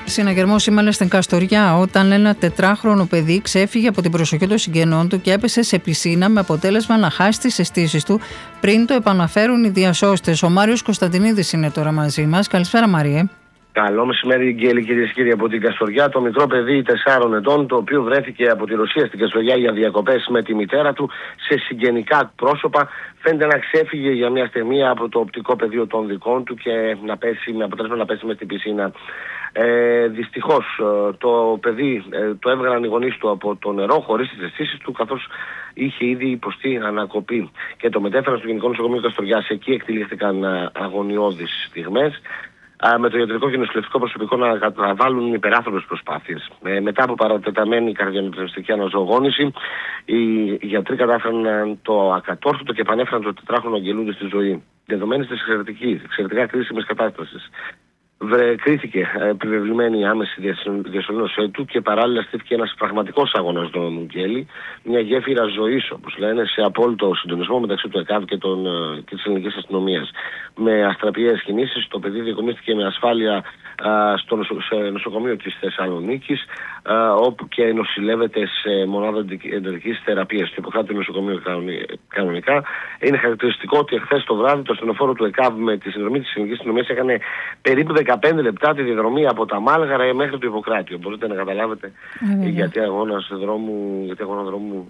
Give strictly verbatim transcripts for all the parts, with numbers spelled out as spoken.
Συναγερμό σήμερα στην Καστοριά, όταν ένα τετράχρονο παιδί ξέφυγε από την προσοχή των συγγενών του και έπεσε σε πισίνα με αποτέλεσμα να χάσει τις αισθήσεις του πριν το επαναφέρουν οι διασώστες. Ο Μάριος Κωνσταντινίδης είναι τώρα μαζί μας. Καλησπέρα, Μάριε. Καλό μεσημέρι, Γκέλη, κυρίες και κύριοι, από την Καστοριά. Το μικρό παιδί τεσσάρων ετών, το οποίο βρέθηκε από τη Ρωσία στην Καστοριά για διακοπές με τη μητέρα του σε συγγενικά πρόσωπα, φαίνεται να ξέφυγε για μια στιγμή από το οπτικό πεδίο των δικών του και να πέσει, με αποτέλεσμα να πέσει μες στην πισίνα. Ε, δυστυχώς το παιδί ε, το έβγαλαν οι γονείς του από το νερό χωρίς τις αισθήσεις του, καθώς είχε ήδη υποστεί ανακοπή, και το μετέφεραν στο Γενικό Νοσοκομείο Καστοριάς. Εκεί εκτελήθηκαν αγωνιώδεις στιγμές, με το ιατρικό και νοσηλευτικό προσωπικό να καταβάλουν υπεράνθρωπες προσπάθειες. Ε, μετά από παρατεταμένη καρδιοπνευστική αναζωογόνηση, οι γιατροί κατάφεραν το ακατόρθωτο και επανέφεραν το τετράχρονο Αγγελούδη στη ζωή. Δεδομένης της εξαιρετικά κρίσιμης κατάστασης, κρίθηκε επιβεβλημένη η άμεση διασωλήνωσή του και παράλληλα στήθηκε ένας πραγματικός αγώνας δρόμου, Γκέλη, μια γέφυρα ζωής, όπως λένε, σε απόλυτο συντονισμό μεταξύ του ΕΚΑΒ και, των, και της ελληνικής αστυνομίας. Με αστραπιαίες κινήσεις, το παιδί διακομίστηκε με ασφάλεια α, στο νοσο, σε νοσοκομείο της Θεσσαλονίκης, α, όπου και νοσηλεύεται σε μονάδα εντατικής θεραπείας. Το υποκράτει νοσοκομείο κανονικά. Είναι χαρακτηριστικό ότι εχθές το βράδυ το ασθενοφόρο του ΕΚΑΒ με τη συνδρομή της ελληνικής αστυνομίας έκανε περίπου δεκαπέντε λεπτά τη διαδρομή από τα Μάλγαρα μέχρι το Ιπποκράτιο. Μπορείτε να καταλάβετε mm-hmm. γιατί αγώνας δρόμου, γιατί αγώνα δρόμου,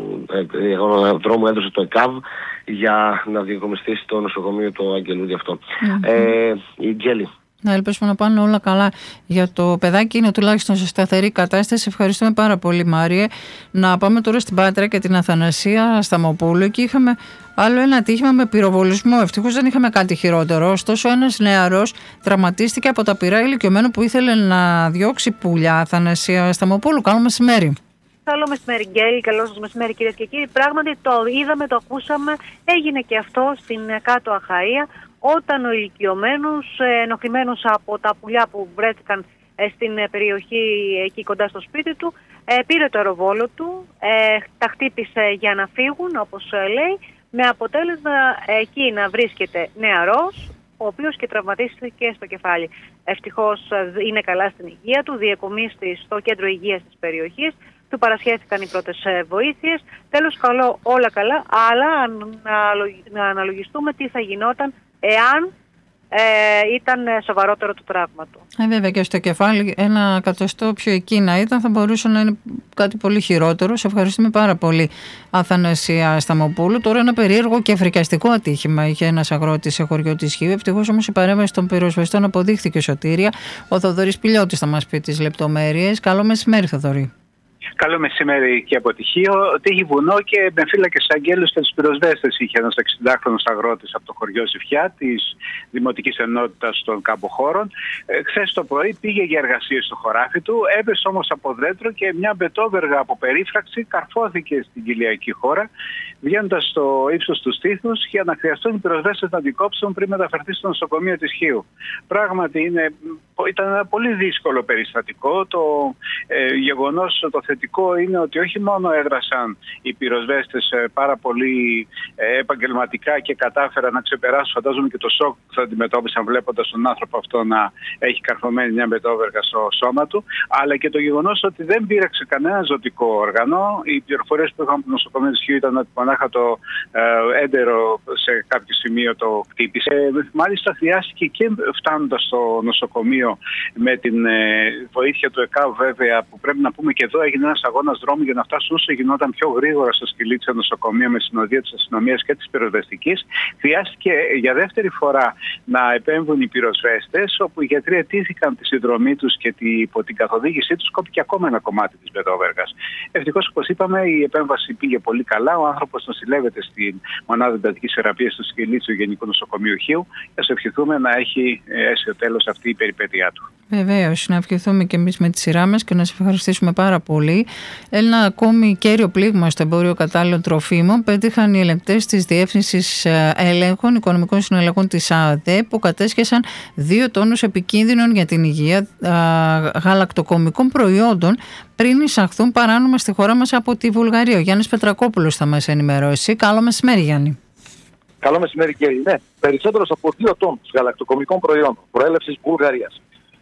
ε, αγώνα δρόμου έδωσε το ΕΚΑΒ για να διακομιστεί στο νοσοκομείο το Αγγελούδη αυτό. Mm-hmm. Ε, η Γκέλη. Να ελπίσουμε να πάνε όλα καλά για το παιδάκι, είναι τουλάχιστον σε σταθερή κατάσταση. Ευχαριστούμε πάρα πολύ, Μάριε. Να πάμε τώρα στην Πάτρα και την Αθανασία Σταμοπούλου. Εκεί είχαμε άλλο ένα ατύχημα με πυροβολισμό. Ευτυχώς δεν είχαμε κάτι χειρότερο. Ωστόσο, ένας νεαρός τραυματίστηκε από τα πυρά ηλικιωμένου που ήθελε να διώξει πουλιά. Αθανασία Σταμοπούλου, καλό μεσημέρι. Καλό μεσημέρι, Γκέλη. Καλό σας μεσημέρι, κυρίες και κύριοι. Πράγματι, το είδαμε, το ακούσαμε. Έγινε και αυτό στην Κάτω Αχαΐα, όταν ο ηλικιωμένος, ενοχλημένος από τα πουλιά που βρέθηκαν στην περιοχή εκεί κοντά στο σπίτι του, πήρε το αεροβόλο του, τα χτύπησε για να φύγουν, όπως λέει, με αποτέλεσμα εκεί να βρίσκεται νεαρός, ο οποίος και τραυματίστηκε στο κεφάλι. Ευτυχώς είναι καλά στην υγεία του, διεκομίστη στο κέντρο υγείας της περιοχής, του παρασχέθηκαν οι πρώτες βοήθειες. Τέλος, καλό, όλα καλά, αλλά να αναλογιστούμε τι θα γινόταν εάν ε, ήταν σοβαρότερο το τραύμα του. Ε, βέβαια, και στο κεφάλι ένα εκατοστό πιο εκεί να ήταν, θα μπορούσε να είναι κάτι πολύ χειρότερο. Σε ευχαριστούμε πάρα πολύ, Αθανασία Σταμοπούλου. Τώρα ένα περίεργο και φρικιαστικό ατύχημα είχε ένας αγρότης σε χωριό της Χίου. Ευτυχώς όμως η παρέμβαση των πυροσβεστών αποδείχθηκε σωτήρια. Ο Θοδωρής Πηλιώτης θα μας πει τις λεπτομέρειες. Καλό μεσημέρι, Θοδωρή. Καλό μεσημέρι και από τυχείο. Τύχη βουνό και με φύλακες αγγέλους και τους πυροσβέστες είχε ένας εξηντάχρονος αγρότης από το χωριό Ζηφιά της Δημοτικής Ενότητας των Καμποχώρων. Ε, χθες το πρωί πήγε για εργασίες στο χωράφι του, έπεσε όμως από δέντρο και μια μπετόβεργα από περίφραξη καρφώθηκε στην κοιλιακή χώρα, βγαίνοντας στο ύψος του στήθους για να χρειαστούν οι πυροσβέστες να την κόψουν πριν μεταφερθεί στο νοσοκομείο της Χίου. Πράγματι είναι, ήταν ένα πολύ δύσκολο περιστατικό. Το ε, γεγονός το θετικό είναι ότι όχι μόνο έδρασαν οι πυροσβέστες πάρα πολύ επαγγελματικά και κατάφεραν να ξεπεράσουν, φαντάζομαι, και το σοκ που θα αντιμετώπισαν βλέποντας τον άνθρωπο αυτό να έχει καρφωμένη μια μπετόβεργα στο σώμα του, αλλά και το γεγονός ότι δεν πήραξε κανένα ζωτικό όργανο. Οι πληροφορίες που είχαμε από το νοσοκομείο της Χίου ήταν ότι μονάχα το ε, έντερο σε κάποιο σημείο το χτύπησε. Ε, μάλιστα χρειάστηκε και φτάνοντας στο νοσοκομείο με την ε, βοήθεια του ΕΚΑΒ, βέβαια, που πρέπει να πούμε και εδώ έγινε ένας αγώνας δρόμου για να φτάσουν όσο γινόταν πιο γρήγορα στο Σκυλίτσιο νοσοκομείο με συνοδεία της αστυνομίας και της πυροσβεστικής. Χρειάστηκε για δεύτερη φορά να επέμβουν οι πυροσβέστες, όπου οι γιατροί ετήθηκαν τη συνδρομή τους και τη, υπό την καθοδήγησή τους κόπηκε ακόμα ένα κομμάτι της μπετόβεργας. Ευτυχώς, όπως είπαμε, η επέμβαση πήγε πολύ καλά. Ο άνθρωπος νοσηλεύεται στην μονάδα εντατικής θεραπείας του Σκυλίτσιου Γενικού Νοσοκομείου Χίου. Ας ευχηθούμε να έχει αίσιο τέλος αυτή η περιπέτειά του. Βεβαίως, να ευχηθούμε και εμείς με τη σειρά μας και να σας ευχαριστήσουμε πάρα πολύ. Ένα ακόμη κέριο πλήγμα στο εμπόριο κατάλληλων τροφίμων πέτυχαν οι ελεγκτές της Διεύθυνσης Ελέγχων Οικονομικών Συναλλαγών της ΑΔΕ, που κατέσχεσαν δύο τόνους επικίνδυνων για την υγεία γαλακτοκομικών προϊόντων πριν εισαχθούν παράνομα στη χώρα μας από τη Βουλγαρία. Ο Γιάννης Πετρακόπουλος θα μας ενημερώσει. Καλό μεσημέρι, Γιάννη. Καλό μεσημέρι, κύριε. Ναι, περισσότερος από δύο τόνους γαλακτοκομικών προϊόντων προέλευσης Βουλγαρίας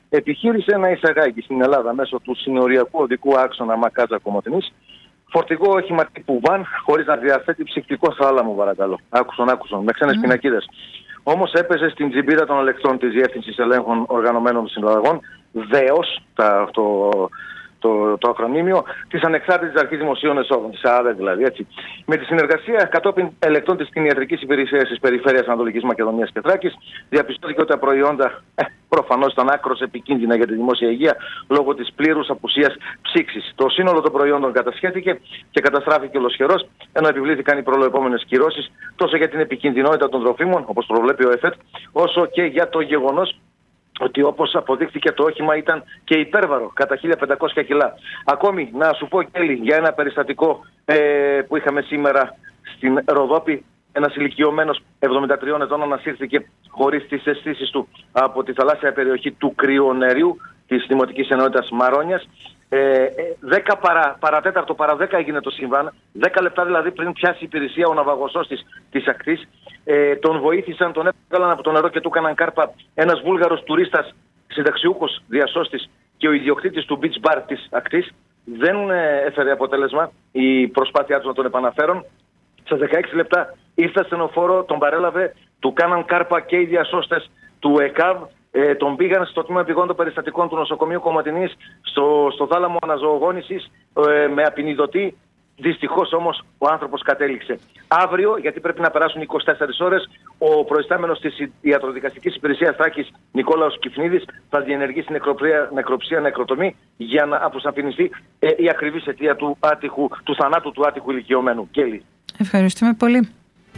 επιχείρησε να εισαγάγει στην Ελλάδα μέσω του συνοριακού οδικού άξονα Μακάτζα-Κομοτηνής φορτηγό όχημα τύπου βαν, χωρίς να διαθέτει ψυκτικό θάλαμο, παρακαλώ. Άκουσον, άκουσον, με ξένες mm. πινακίδες. Όμως έπαιζε στην τζιμπίδα των ελεκτών της Διεύθυνσης Ελέγχων Οργανωμένων Συναλλαγών, ΔΕΟΣ, τα, το, το, το ακρονίμιο, της Ανεξάρτητης Αρχής Δημοσίων Εσόδων, της ΑΑΔΕ δηλαδή, έτσι. Με τη συνεργασία κατόπιν ελεκτών της κτηνιατρικής υπηρεσίας της Περιφέρειας Ανατολικής Μακεδονίας και Θράκης, διαπιστώθηκε ότι τα προϊόντα ε, προφανώς ήταν άκρως επικίνδυνα για τη δημόσια υγεία λόγω της πλήρους απουσίας ψήξης. Το σύνολο των προϊόντων κατασχέθηκε και καταστράφηκε ολοσχερός, ενώ επιβλήθηκαν οι προλοεπόμενες κυρώσεις τόσο για την επικινδυνότητα των τροφίμων, όπως προβλέπει ο ΕΦΕΤ, όσο και για το γεγονός ότι, όπως αποδείχθηκε, το όχημα ήταν και υπέρβαρο, κατά χίλια πεντακόσια κιλά. Ακόμη, να σου πω, Κέλλη, για ένα περιστατικό ε, που είχαμε σήμερα στην Ροδόπη. Ένας ηλικιωμένος εβδομήντα τριών ετών ανασύρθηκε χωρίς τις αισθήσεις του από τη θαλάσσια περιοχή του Κρυονεριού της Δημοτικής Ενότητας Μαρόνιας. Ε, δέκα παρα, παρατέταρτο παρά δέκα έγινε το συμβάν, δέκα λεπτά δηλαδή πριν πιάσει η υπηρεσία ο ναυαγοσός της, της ακτής. Ε, τον βοήθησαν, τον έβγαλαν από το νερό και του έκαναν κάρπα ένας Βούλγαρος τουρίστας, συνταξιούχος διασώστης και ο ιδιοκτήτης του beach bar της ακτής. Δεν ε, έφερε αποτέλεσμα η προσπάθειά του να τον επαναφέρουν. Στα δεκαέξι λεπτά ήρθε στενοφόρο, τον παρέλαβε, του κάναν κάρπα και οι διασώστες του ΕΚΑΒ, ε, τον πήγαν στο τμήμα επιγόντων περιστατικών του νοσοκομείου Κομοτηνής, στο, στο θάλαμο αναζωογόνησης, ε, με απεινιδωτή. Δυστυχώς όμως ο άνθρωπος κατέληξε. Αύριο, γιατί πρέπει να περάσουν είκοσι τέσσερις ώρες, ο προϊστάμενος της Ιατροδικαστικής Υπηρεσίας Θράκης, Νικόλαος Κυφνίδης, θα διενεργήσει νεκροψία, νεκροψία νεκροτομή για να αποσαφινιστεί ε, η ακριβής αιτία του, άτυχου, του θανάτου του άτυχου ηλικιωμένου. Κέλλη. Ευχαριστούμε πολύ.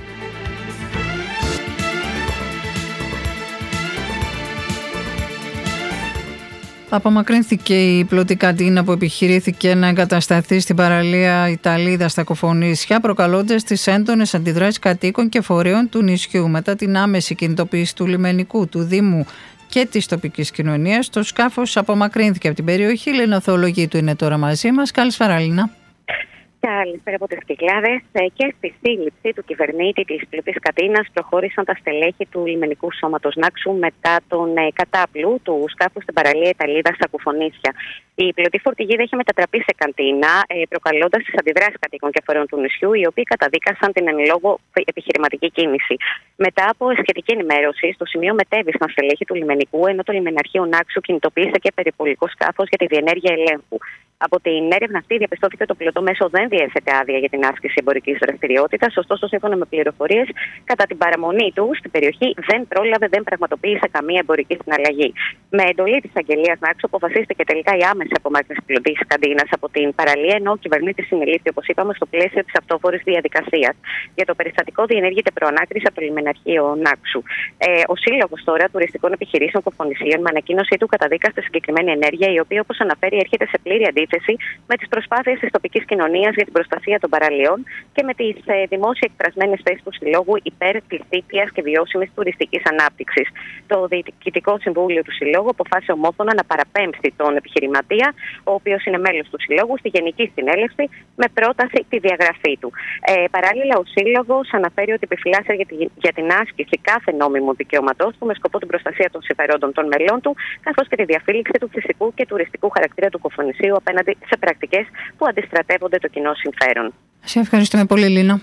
Απομακρύνθηκε η πλωτή καντίνα που επιχειρήθηκε να εγκατασταθεί στην παραλία Ιταλίδα στα Κοφονίσια, προκαλώντας τις έντονες αντιδράσεις κατοίκων και φορέων του νησιού. Μετά την άμεση κινητοποίηση του λιμενικού, του Δήμου και της τοπικής κοινωνίας, το σκάφος απομακρύνθηκε από την περιοχή. Η λινοθεολογή του είναι τώρα μαζί μας. Καλησπέρα, Λίνα. Καλησπέρα από τις Κυκλάδες. Και στη σύλληψη του κυβερνήτη της πλωτής κατίνας προχώρησαν τα στελέχη του λιμενικού σώματος Νάξου μετά τον κατάπλου του σκάφου στην παραλία Ιταλίδα στα Κουφονίσια. Η πλωτή φορτηγίδα είχε μετατραπεί σε καντίνα, προκαλώντας τις αντιδράσεις κατοίκων και φορέων του νησιού, οι οποίοι καταδίκασαν την εν λόγω επιχειρηματική κίνηση. Μετά από σχετική ενημέρωση, στο σημείο μετέβησαν στελέχη του λιμενικού, ενώ το λιμεναρχείο Νάξου κινητοποίησε και περιπολικό σκάφος για τη διενέργεια ελέγχου. Από την έρευνα αυτή διαπιστώθηκε ότι το πλωτό μέσο δεν διέθετε άδεια για την άσκηση εμπορικής δραστηριότητας, ωστόσο, σύμφωνα με πληροφορίες, κατά την παραμονή του στην περιοχή δεν πρόλαβε, δεν πραγματοποίησε καμία εμπορική συναλλαγή. Με εντολή της αγγελίας Νάξου, αποφασίστηκε τελικά η άμεση απομάκρυνση της πλωτής καντίνας από την παραλία, ενώ ο κυβερνήτης συνελήφθη, όπως είπαμε, στο πλαίσιο της αυτόφορης διαδικασίας. Για το περιστατικό διενέργεται προανάκριση από το λιμεναρχείο Νάξου. Ε, ο Σύλλογος τώρα Τουριστικών Επιχειρήσεων Κοφονησίων, με ανακοίνωσή του, καταδίκασε συγκεκριμένη ενέργεια, η οποία, όπως αναφέρει, έρχεται σε πλήρη αντίθεση με τις προσπάθειες της τοπικής κοινωνίας για την προστασία των παραλίων και με τις ε, δημόσια εκφρασμένες θέσεις του Συλλόγου υπέρ της δίκαιας και βιώσιμης τουριστικής ανάπτυξης. Το Διοικητικό Συμβούλιο του Συλλόγου αποφάσισε ομόφωνα να παραπέμψει τον επιχειρηματία, ο οποίος είναι μέλος του Συλλόγου, στη Γενική Συνέλευση με πρόταση τη διαγραφή του. Ε, παράλληλα, ο Σύλλογος αναφέρει ότι επιφυλάσσεται για, τη, για την άσκηση κάθε νόμιμου δικαιώματός του με σκοπό την προστασία των συμφερόντων των μελών του, καθώς και τη διαφύλαξη του φυσικού και τουριστικού χαρακτήρα του Κοφονησίου απέναντι σε πρακτικές που αντιστρατεύονται το κοινό συμφέρον. Σε ευχαριστούμε πολύ, Λίνα.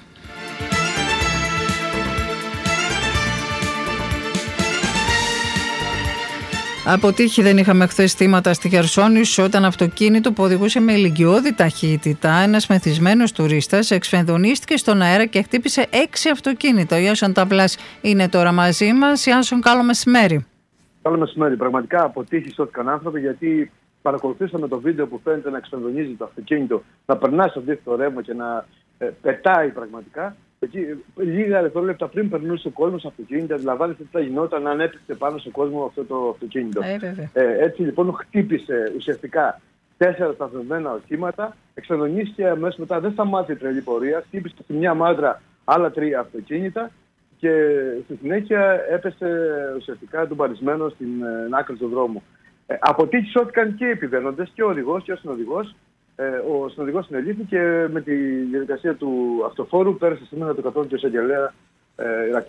Από τύχη δεν είχαμε χθες θύματα στη Χερσόνησο όταν αυτοκίνητο που οδηγούσε με ηλικιώδη ταχύτητα, ένας μεθυσμένος τουρίστας, εξφενδονίστηκε στον αέρα και χτύπησε έξι αυτοκίνητα. Ο Ιάσον Ταβλάς είναι τώρα μαζί μας. Ιάσον, καλό μεσημέρι. Καλό μεσημέρι. Πραγματικά από τύχη σώθηκαν άνθρωποι, γιατί παρακολουθήσαμε το βίντεο που φαίνεται να εξφενδονίζει το αυτοκίνητο, να περνάει στο αντίθετο ρεύμα και να ε, πετάει πραγματικά. Εκεί, λίγα δευτερόλεπτα πριν περνούσε ο κόσμος στο αυτοκίνητο, αντιλαμβάνεστε τι θα γινόταν αν έπεφτε πάνω στον κόσμο αυτό το αυτοκίνητο. Ε, ε, έτσι λοιπόν χτύπησε ουσιαστικά τέσσερα σταθμευμένα οχήματα, εξφενδονίστηκε αμέσως μετά, δεν σταμάτησε η τρελή πορεία, χτύπησε στη μια μάντρα άλλα τρία αυτοκίνητα και στη συνέχεια έπεσε ουσιαστικά τον παρισμένο στην ε, άκρη του δρόμου. Ε, από τύχη σώθηκαν και οι επιβαίνοντες και ο οδηγός και ο συνοδηγός. Ε, ο συνοδηγός συνελήφθηκε με τη διαδικασία του αυτοφόρου, πέρασε σήμερα το κατόν και ο εισαγγελέα ε, Ηρακλείου.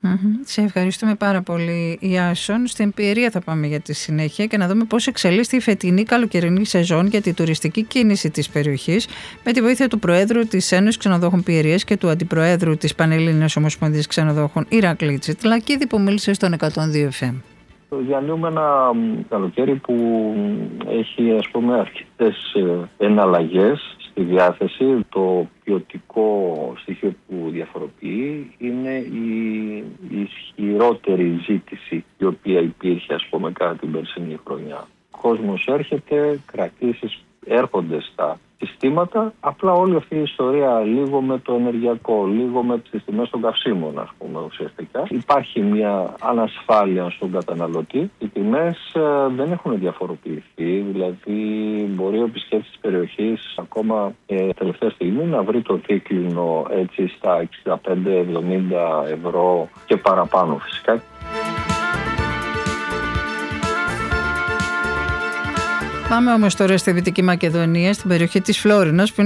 Mm-hmm. Σε ευχαριστούμε πάρα πολύ, Ιάσον. Στην Πιερία θα πάμε για τη συνέχεια και να δούμε πώς εξελίσσεται η φετινή καλοκαιρινή σεζόν για τη τουριστική κίνηση της περιοχής, με τη βοήθεια του Προέδρου της Ένωσης Ξενοδόχων Πιερίας και του Αντιπροέδρου της Πανελλήνιας Ομοσπονδίας Ξενοδόχων, Ηρακλή Τσιτλακίδη, που μίλησε στον εκατόν δύο εφ εμ. Διανύουμε ένα καλοκαίρι που έχει, ας πούμε, αρκετές εναλλαγές στη διάθεση. Το ποιοτικό στοιχείο που διαφοροποιεί είναι η ισχυρότερη ζήτηση η οποία υπήρχε, ας πούμε, κατά την περσινή χρονιά. Ο κόσμος έρχεται, κρατήσεις έρχονται στα συστήματα, απλά όλη αυτή η ιστορία λίγο με το ενεργειακό, λίγο με τις τιμές των καυσίμων, ας πούμε, ουσιαστικά. Υπάρχει μια ανασφάλεια στον καταναλωτή. Οι τιμές ε, δεν έχουν διαφοροποιηθεί, δηλαδή μπορεί ο επισκέπτης της περιοχής ακόμα ε, τελευταία στιγμή να βρει το δίκλινο έτσι στα εξήντα πέντε εβδομήντα ευρώ και παραπάνω φυσικά. Πάμε όμως τώρα στη Δυτική Μακεδονία, στην περιοχή της Φλόρινας, που